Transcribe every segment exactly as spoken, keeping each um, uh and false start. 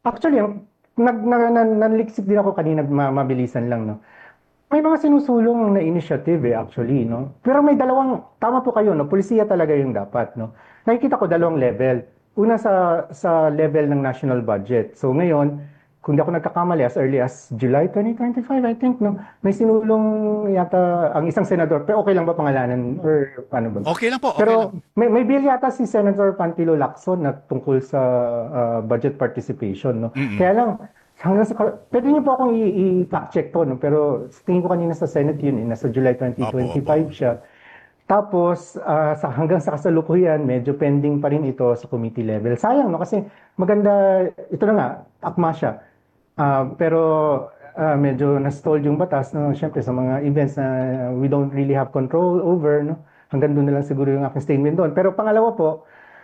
Actually, ang nag na na nanliksik din ako kanina, ma mabilisan lang 'no. May mga sinusulong na initiative, eh, actually 'no. Pero may dalawang tama po kayo 'no, pulisiya talaga yung dapat 'no. Nakikita ko dalawang level. Una sa sa level ng national budget. So ngayon, kung di ako nagkakamali, as early as July twenty twenty-five, I think 'no, may sinulong yata ang isang senador, pero okay lang ba pangalanan or ano ba? Okay lang po, okay Pero lang. may may bill yata si Senator Pantilo Lacson na tungkol sa ah, budget participation 'no. Mm. Kaya lang hanggang sa pwede niyo po akong i- i-fact check po no, pero sa tingin ko kanina sa Senate yun, eh, nasa July twenty twenty-five Opo, opo. siya. Tapos ah, sa hanggang sa kasalukuyan, medyo pending pa rin ito sa committee level. Sayang no kasi maganda ito na nga, akma siya. Ah, pero ah, medyo na-stalled yung batas no, syempre sa mga events na we don't really have control over no. Hanggang doon na lang siguro yung aking statement doon. Pero pangalawa po,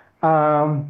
um,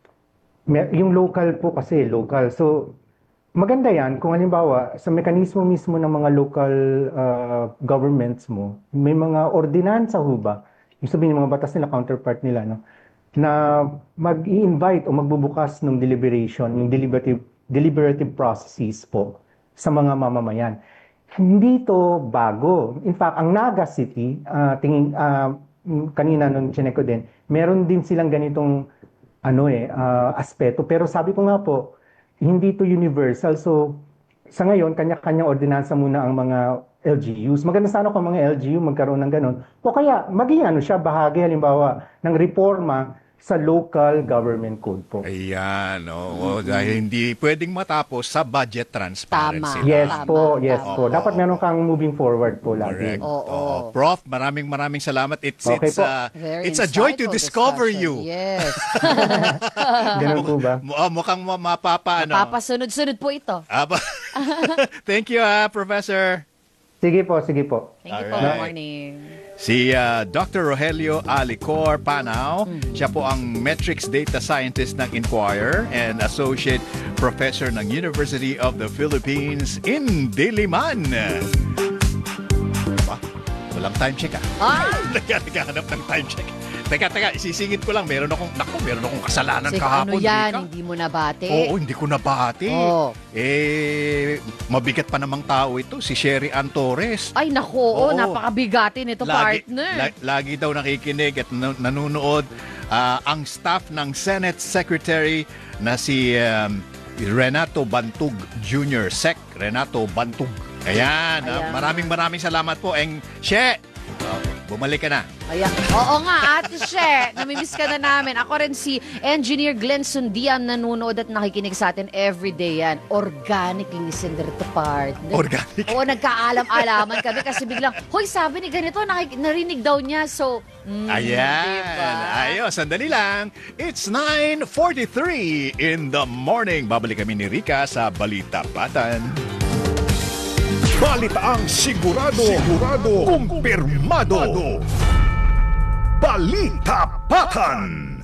may- yung local po kasi, local. So, maganda yan kung halimbawa sa mekanismo mismo ng mga local uh, governments mo, may mga ordinansa ho ba, yung sabihin ng mga batas nila, counterpart nila, no? Na mag-i-invite o magbubukas ng deliberation, yung deliberative, deliberative processes po sa mga mamamayan. Hindi to bago. In fact, ang Naga City, uh, tingin, uh, kanina nung chinek ko din, meron din silang ganitong ano eh, ah, aspeto. Pero sabi ko nga po, hindi to universal. So, sa ngayon, kanya-kanyang ordinansa muna ang mga L G Us. Maganda sana kung mga L G U magkaroon ng ganun. O kaya, maging ano siya, bahagi halimbawa ng reforma sa local government code po. Ayan, oo. Dahil hindi pwedeng matapos sa budget transparency. Tama. Yes Tama, po, yes tama. po. Dapat meron kang moving forward po lagi. Correct. Oo. Oo. Prof, maraming maraming salamat. It's Okay it's po. uh, Very it's a joy to insightful discover discussion. you. Yes. Ganun po ba? Mu- ah, mukhang ma- mapapa ano. Papasunod-sunod po ito. Aba. Thank you, ah, Professor. Sige po, sige po. Thank you po. Alright. Good morning. Si uh, Doctor Rogelio Alicor Panao, siya po ang Metrics Data Scientist ng Inquirer and Associate Professor ng University of the Philippines in Diliman. Ba? Walang time check ah. Ay! Naghanap ng time check. Teka, teka, isisingit ko lang. Meron akong, naku, meron akong kasalanan Kasi kahapon. ano yan, Rika. hindi mo nabate. Oo, hindi ko nabati. Oo. Eh, mabigat pa namang tao ito, si Sherry Ann Torres. Ay, naku, oh, Oo. napakabigatin ito, partner. la- lagi daw nakikinig at nan- nanonood ah, ang staff ng Senate Secretary na si um, Renato Bantug Junior Sec Renato Bantug. Ayan, ah, Ayan. maraming maraming salamat po. Eng, She, okay, bumalik ka na. Ayan. Oo nga, Ate She, namimiss ka na namin. Ako rin si Engineer Glenn Sundian, nanonood at nakikinig sa atin everyday yan. Organic listener to partner. Organic. Oo, nagkaalam-alaman kami kasi biglang, hoy, sabi ni ganito, nakik- narinig daw niya. So, mm, Ayan. diba? Ayos, sandali lang. It's nine forty-three in the morning. Babalik kami ni Rika sa Balita Patan. Balitaang sigurado, sigurado, kumpirmado. Balita Patan.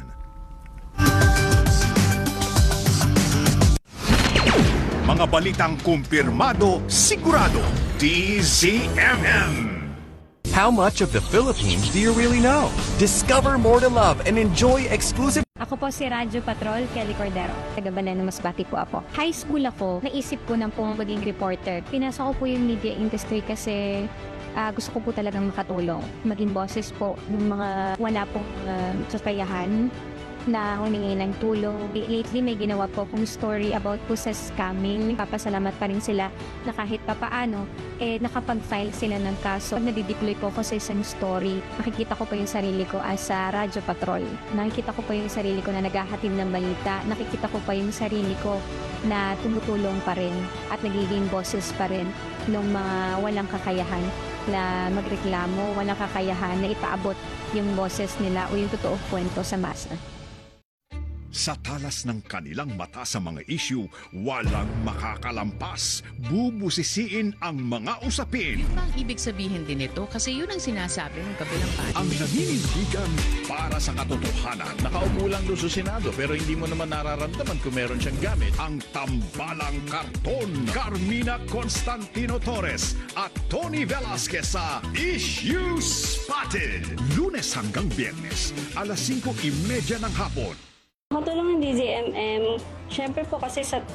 Mga balitang kumpirmado, sigurado. D Z M M. How much of the Philippines do you really know? Discover more to love and enjoy exclusive. Ako po si Radyo Patrol, Kelly Cordero. Taga Banana Masbate po ako. High school ako, naisip ko na pong maging reporter. Pinasok ko po yung media industry kasi ah, gusto ko po talagang makatulong. Maging boses po ng mga wala pong uh, kakayahan na humingi ng tulong. Lately, may ginawa po akong story about po sa scamming. Papasalamat pa rin sila na kahit papaano, eh, nakapag-file sila ng kaso. Pag nadideploy po ako sa isang story, nakikita ko po yung sarili ko as a Radyo Patrol. Nakikita ko po yung sarili ko na naghahatid ng balita. Nakikita ko pa yung sarili ko na tumutulong pa rin at nagiging boses pa rin ng mga walang kakayahan na magreklamo, walang kakayahan na ipaabot yung boses nila o yung totoong kwento sa masa. Sa talas ng kanilang mata sa mga issue, walang makakalampas. Bubusisiin ang mga usapin. Yun ba ang ibig sabihin din ito? Kasi yun ang sinasabi ng kabilang party. Ang naninindigan para sa katotohanan. Nakaupo lang doon sa Senado pero hindi mo naman nararamdaman kung meron siyang gamit. Ang tambalang karton. Carmina Constantino Torres at Tony Velasquez sa Issue Spotted. Lunes hanggang Biyernes, alas singko y media ng hapon. Makatulong ng D Z M M, syempre po kasi sa